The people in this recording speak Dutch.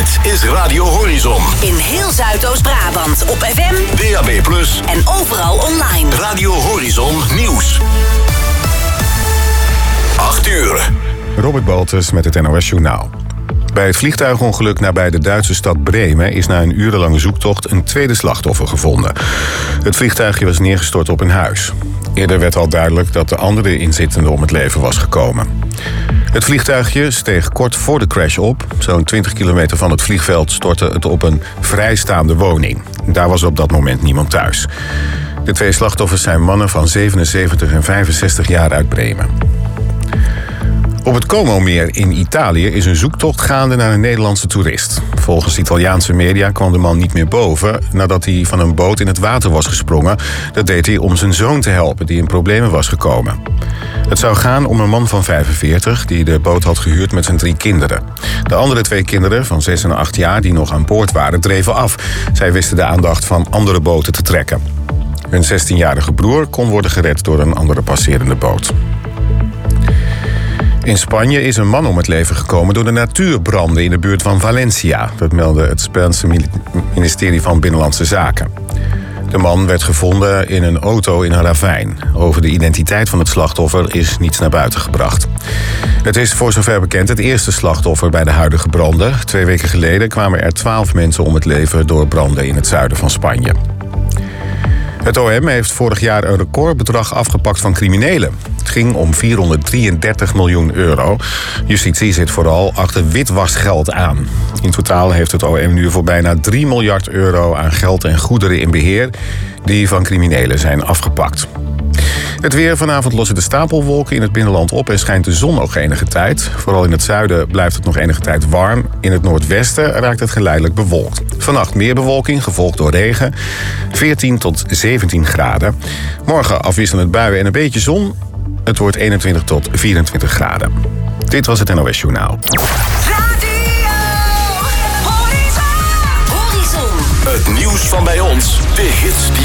Dit is Radio Horizon. In heel Zuidoost-Brabant op FM, DAB+. En overal online. Radio Horizon Nieuws. 8 uur. Robert Baltus met het NOS Journaal. Bij het vliegtuigongeluk nabij de Duitse stad Bremen is na een urenlange zoektocht een tweede slachtoffer gevonden. Het vliegtuigje was neergestort op een huis. Eerder werd al duidelijk dat de andere inzittende om het leven was gekomen. Het vliegtuigje steeg kort voor de crash op. Zo'n 20 kilometer van het vliegveld stortte het op een vrijstaande woning. Daar was op dat moment niemand thuis. De twee slachtoffers zijn mannen van 77 en 65 jaar uit Bremen. Op het Como-meer in Italië is een zoektocht gaande naar een Nederlandse toerist. Volgens Italiaanse media kwam de man niet meer boven nadat hij van een boot in het water was gesprongen. Dat deed hij om zijn zoon te helpen die in problemen was gekomen. Het zou gaan om een man van 45 die de boot had gehuurd met zijn 3 kinderen. De andere 2 kinderen van 6 en 8 jaar die nog aan boord waren dreven af. Zij wisten de aandacht van andere boten te trekken. Hun 16-jarige broer kon worden gered door een andere passerende boot. In Spanje is een man om het leven gekomen door de natuurbranden in de buurt van Valencia. Dat meldde het Spaanse ministerie van Binnenlandse Zaken. De man werd gevonden in een auto in een ravijn. Over de identiteit van het slachtoffer is niets naar buiten gebracht. Het is voor zover bekend het eerste slachtoffer bij de huidige branden. 2 weken geleden kwamen er 12 mensen om het leven door branden in het zuiden van Spanje. Het OM heeft vorig jaar een recordbedrag afgepakt van criminelen. Het ging om 433 miljoen euro. Justitie zit vooral achter witwasgeld aan. In totaal heeft het OM nu voor bijna 3 miljard euro aan geld en goederen in beheer die van criminelen zijn afgepakt. Het weer: vanavond lossen de stapelwolken in het binnenland op en schijnt de zon nog enige tijd. Vooral in het zuiden blijft het nog enige tijd warm. In het noordwesten raakt het geleidelijk bewolkt. Vannacht meer bewolking, gevolgd door regen. 14 tot 17 graden. Morgen afwisselend buien en een beetje zon. Het wordt 21 tot 24 graden. Dit was het NOS Journaal. Horizon. Het nieuws van bij ons. De hits die